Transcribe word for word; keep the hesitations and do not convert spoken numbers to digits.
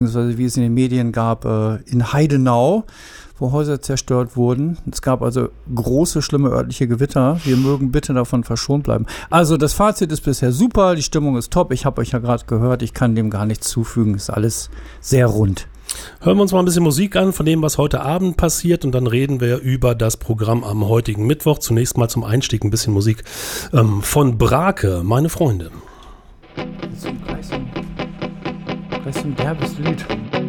wie es in den Medien gab, in Heidenau, wo Häuser zerstört wurden. Es gab also große, schlimme örtliche Gewitter. Wir mögen bitte davon verschont bleiben. Also das Fazit ist bisher super, die Stimmung ist top. Ich habe euch ja gerade gehört, ich kann dem gar nichts zufügen. Ist alles sehr rund. Hören wir uns mal ein bisschen Musik an von dem, was heute Abend passiert, und dann reden wir über das Programm am heutigen Mittwoch. Zunächst mal zum Einstieg ein bisschen Musik ähm, von Brake, meine Freunde. Das ist gleich so ein, gleich so ein derbes Lied.